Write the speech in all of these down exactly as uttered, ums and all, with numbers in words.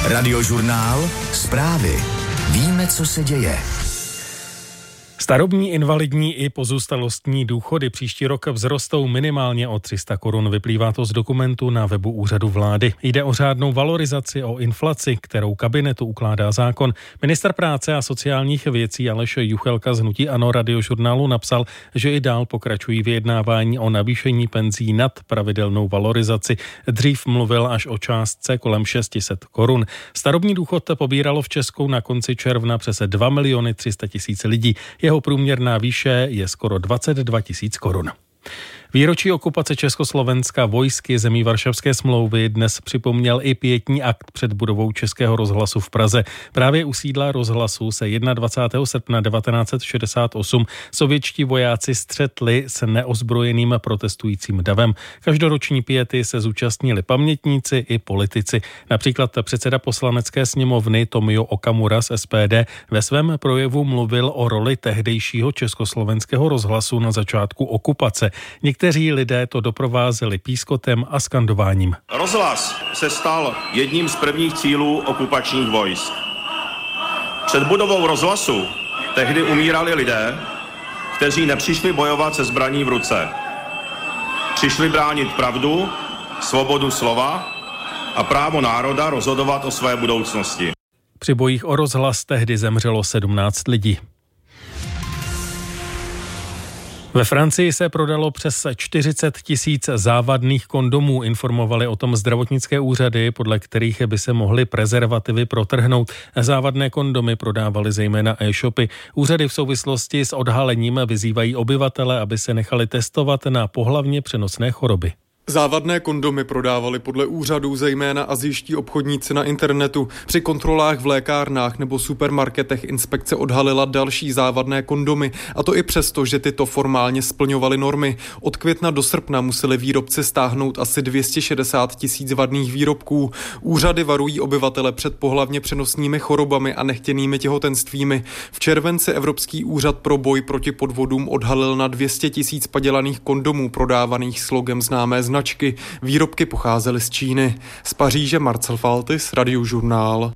Radiožurnál, zprávy. Víme, co se děje. Starobní, invalidní i pozůstalostní důchody příští rok vzrostou minimálně o tři sta korun. Vyplývá to z dokumentu na webu Úřadu vlády. Jde o řádnou valorizaci, o inflaci, kterou kabinetu ukládá zákon. Ministr práce a sociálních věcí Aleš Juchelka z hnutí ANO Radiožurnálu napsal, že i dál pokračují vyjednávání o navýšení penzí nad pravidelnou valorizaci. Dřív mluvil až o částce kolem šest set korun. Starobní důchod pobíralo v Česku na konci června přes dva miliony tři sta tisíc lidí. Jeho průměrná výše je skoro dvacet dva tisíc korun. Výročí okupace Československa vojsky zemí Varšavské smlouvy dnes připomněl i pietní akt před budovou Českého rozhlasu v Praze. Právě u sídla rozhlasu se dvacátého prvního srpna devatenáct set šedesát osm sovětští vojáci střetli s neozbrojeným protestujícím davem. Každoroční piety se zúčastnili pamětníci i politici. Například předseda poslanecké sněmovny Tomio Okamura z S P D ve svém projevu mluvil o roli tehdejšího Československého rozhlasu na začátku okupace. Někteří lidé to doprovázeli pískotem a skandováním. Rozhlas se stal jedním z prvních cílů okupačních vojsk. Před budovou rozhlasu tehdy umírali lidé, kteří nepřišli bojovat se zbraní v ruce. Přišli bránit pravdu, svobodu slova a právo národa rozhodovat o své budoucnosti. Při bojích o rozhlas tehdy zemřelo sedmnáct lidí. Ve Francii se prodalo přes čtyřicet tisíc závadných kondomů, informovaly o tom zdravotnické úřady, podle kterých by se mohly prezervativy protrhnout. Závadné kondomy prodávaly zejména e-shopy. Úřady v souvislosti s odhalením vyzývají obyvatele, aby se nechali testovat na pohlavně přenosné choroby. Závadné kondomy prodávali podle úřadů zejména asijští obchodníci na internetu. Při kontrolách v lékárnách nebo supermarketech inspekce odhalila další závadné kondomy, a to i přesto, že tyto formálně splňovaly normy. Od května do srpna museli výrobci stáhnout asi dvě stě šedesát tisíc vadných výrobků. Úřady varují obyvatele před pohlavně přenosnými chorobami a nechtěnými těhotenstvími. V červenci Evropský úřad pro boj proti podvodům odhalil na dvě stě tisíc padělaných kondomů prodávaných s logem známé značky. Výrobky pocházely z Číny. Z Paříže Marcel Faltis, Radiožurnál.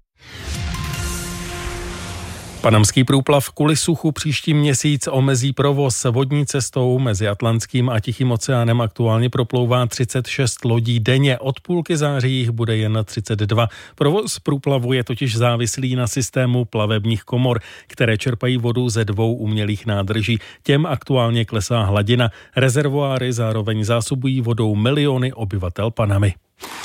Panamský průplav kvůli suchu příští měsíc omezí provoz. Vodní cestou mezi Atlantským a Tichým oceánem aktuálně proplouvá třicet šest lodí denně. Od půlky září jich bude jen třicet dva. Provoz průplavu je totiž závislý na systému plavebních komor, které čerpají vodu ze dvou umělých nádrží. Těm aktuálně klesá hladina. Rezervoáry zároveň zásobují vodou miliony obyvatel Panamy.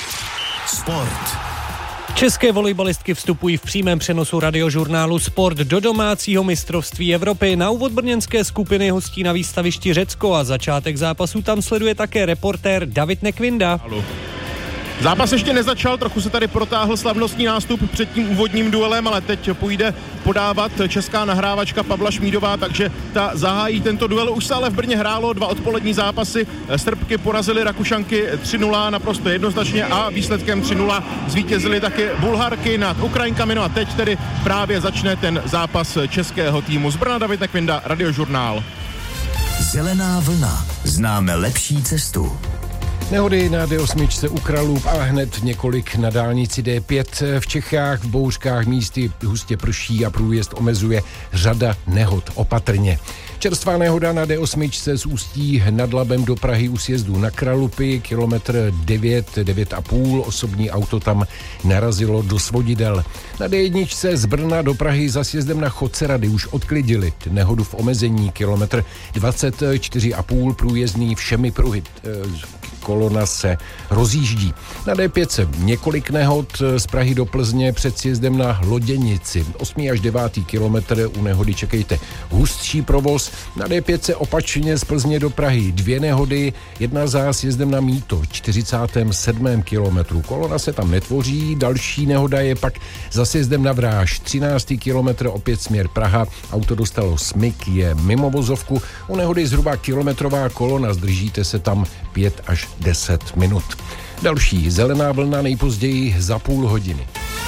Sport. České volejbalistky vstupují v přímém přenosu Radiožurnálu Sport do domácího mistrovství Evropy. Na úvod brněnské skupiny hostí na výstavišti Řecko a začátek zápasu tam sleduje také reportér David Nekvinda. Halo. Zápas ještě nezačal, trochu se tady protáhl slavnostní nástup před tím úvodním duelem, ale teď půjde podávat česká nahrávačka Pavla Šmídová, takže ta zahájí tento duel. Už se ale v Brně hrálo dva odpolední zápasy. Srbky porazily Rakušanky tři nula naprosto jednoznačně a výsledkem tři nula zvítězily taky Bulharky nad Ukrajinkami. No a teď tedy právě začne ten zápas českého týmu. Z Brna David Nekvinda, Radiožurnál. Zelená vlna. Známe lepší cestu. Nehody na D osm u Kralův a hned několik na dálnici D pět. V Čechách v bouřkách místy hustě prší a průjezd omezuje řada nehod. Opatrně. Čerstvá nehoda na D osm z Ústí nad Labem do Prahy u sjezdu na Kralupy, kilometr devět, devět a půl, osobní auto tam narazilo do svodidel. Na D jedna z Brna do Prahy za sjezdem na Chodcerady už odklidili nehodu v omezení, kilometr dvacet čtyři a půl, průjezdný všemi pruhy. Kolona se rozjíždí. Na D pět několik nehod z Prahy do Plzně před sjezdem na Loděnici. osmý až devátý kilometr u nehody čekejte hustší provoz. Na D pět opačně z Plzně do Prahy dvě nehody, jedna za sjezdem na Mýto, čtyřicátém sedmém kilometru. Kolona se tam netvoří, další nehoda je pak za sjezdem na Vráž, třináctý kilometr, opět směr Praha. Auto dostalo smyk, je mimo vozovku. U nehody zhruba kilometrová kolona, zdržíte se tam pět až deset minut. Další zelená vlna nejpozději za půl hodiny.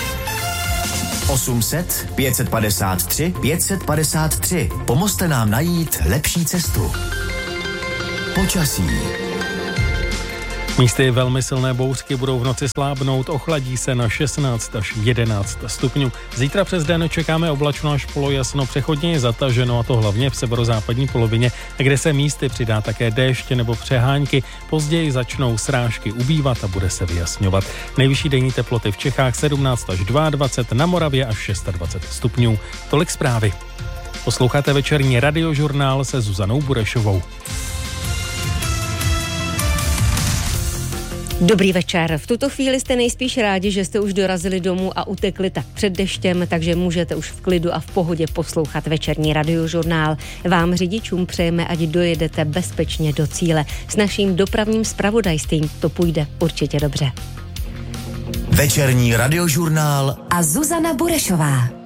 osm set, pět set padesát tři, pět set padesát tři. Pomozte nám najít lepší cestu. Počasí. Místy velmi silné bouřky budou v noci slábnout, ochladí se na šestnáct až jedenáct stupňů. Zítra přes den čekáme oblačno až polojasno, přechodně je zataženo, a to hlavně v severozápadní polovině, kde se místy přidá také déšť nebo přehánky. Později začnou srážky ubývat a bude se vyjasňovat. Nejvyšší denní teploty v Čechách sedmnáct až dvacet dva, na Moravě až dvacet šest stupňů. Tolik zprávy. Posloucháte večerní radiožurnál se Zuzanou Burešovou. Dobrý večer. V tuto chvíli jste nejspíš rádi, že jste už dorazili domů a utekli tak před deštěm, takže můžete už v klidu a v pohodě poslouchat večerní radiožurnál. Vám řidičům přejeme, ať dojedete bezpečně do cíle. S naším dopravním zpravodajstvím to půjde určitě dobře. Večerní radiožurnál a Zuzana Burešová.